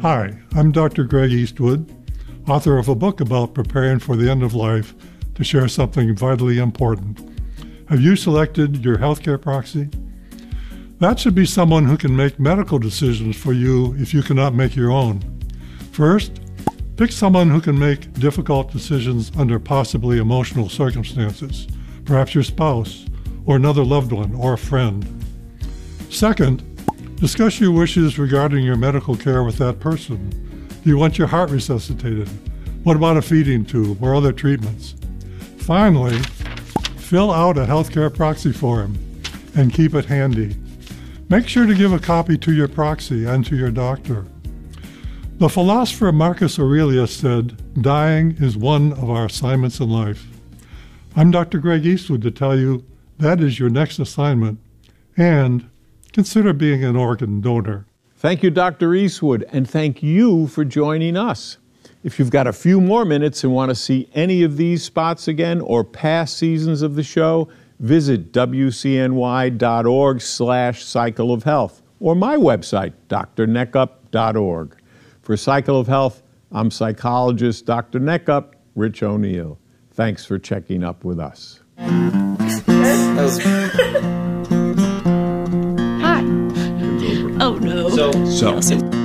Hi, I'm Dr. Greg Eastwood, author of a book about preparing for the end of life, to share something vitally important. Have you selected your healthcare proxy? That should be someone who can make medical decisions for you if you cannot make your own. First, pick someone who can make difficult decisions under possibly emotional circumstances, perhaps your spouse, or another loved one, or a friend. Second, discuss your wishes regarding your medical care with that person. Do you want your heart resuscitated? What about a feeding tube or other treatments? Finally, fill out a healthcare proxy form and keep it handy. Make sure to give a copy to your proxy and to your doctor. The philosopher Marcus Aurelius said, "Dying is one of our assignments in life." I'm Dr. Greg Eastwood to tell you that is your next assignment, and consider being an organ donor. Thank you, Dr. Eastwood, and thank you for joining us. If you've got a few more minutes and want to see any of these spots again or past seasons of the show, visit wcny.org/Cycle of Health or my website, drneckup.org. For Cycle of Health, I'm psychologist Dr. Neckup, Rich O'Neill. Thanks for checking up with us. Hi. Oh, no. So.